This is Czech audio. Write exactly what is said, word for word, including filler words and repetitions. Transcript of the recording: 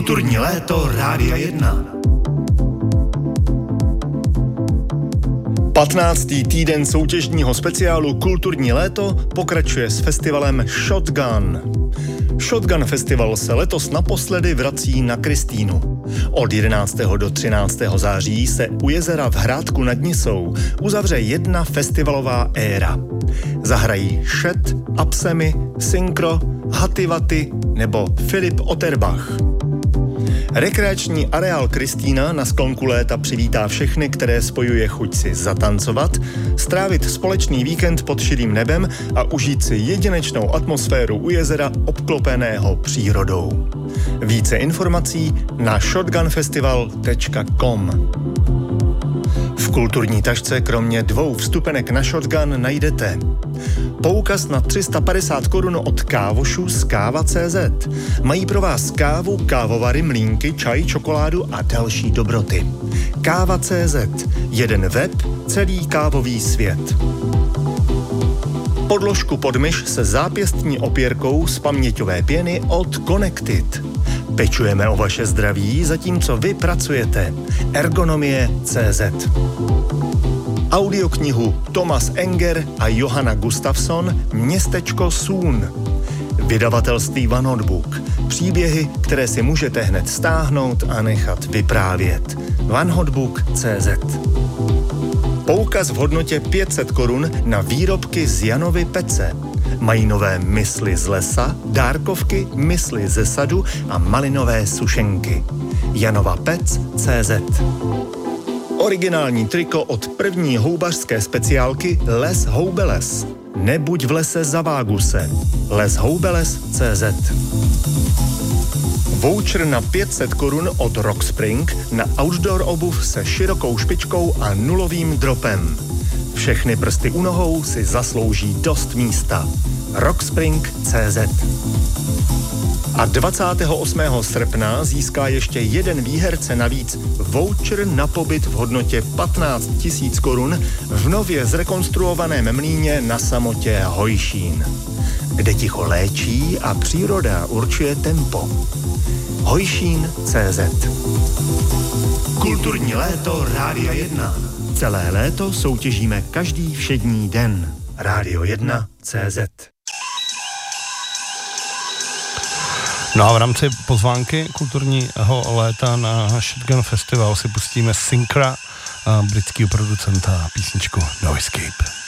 Kulturní léto Rádia jedna. patnáctý týden soutěžního speciálu Kulturní léto pokračuje s festivalem Shotgun. Shotgun Festival se letos naposledy vrací na Kristýnu. Od jedenáctého do třináctého září se u jezera v Hrádku nad Nisou uzavře jedna festivalová éra. Zahrají Šet, Absemy, Synchro, Hativaty nebo Filip Otterbach. Rekreační areál Kristýna na sklonku léta přivítá všechny, které spojuje chuť si zatancovat, strávit společný víkend pod širým nebem a užít si jedinečnou atmosféru u jezera obklopeného přírodou. Více informací na shotgunfestival tečka com. V kulturní tašce kromě dvou vstupenek na Shotgun najdete poukaz na tři sta padesát korun od kávošů z káva tečka cé zet. Mají pro vás kávu, kávovary, mlýnky, čaj, čokoládu a další dobroty. káva tečka cé zet. Jeden web, celý kávový svět. Podložku pod myš se zápěstní opěrkou z paměťové pěny od Connected. Pečujeme o vaše zdraví, zatímco vy pracujete. ergonomie tečka cé zet. Audioknihu Thomas Enger a Johanna Gustafsson Městečko Sun. Vydavatelství One Hot Book. Příběhy, které si můžete hned stáhnout a nechat vyprávět. one hot book tečka cé zet. Poukaz v hodnotě pět set korun na výrobky z Janovy pece. Mají nové mysli z lesa, dárkovky, mysli ze sadu a malinové sušenky. janova pec tečka cé zet. Originální triko od první houbařské speciálky Les Houbeles. Nebuď v lese za Váguse. les houbeles tečka cé zet. Voucher na pět set korun od Rockspring na outdoor obuv se širokou špičkou a nulovým dropem. Všechny prsty u nohou si zaslouží dost místa. rockspring tečka cé zet. A dvacátého osmého srpna získá ještě jeden výherce navíc voucher na pobyt v hodnotě patnáct tisíc korun v nově zrekonstruovaném mlýně na samotě Hojšín, kde ticho léčí a příroda určuje tempo. Hojšín tečka cé zet. Kulturní léto Rádia jedna. Celé léto soutěžíme každý všední den. Rádio jedna tečka cé zet. No a v rámci pozvánky kulturního léta na Shotgun Festival si pustíme Synchra, britského producenta, písničku No Escape.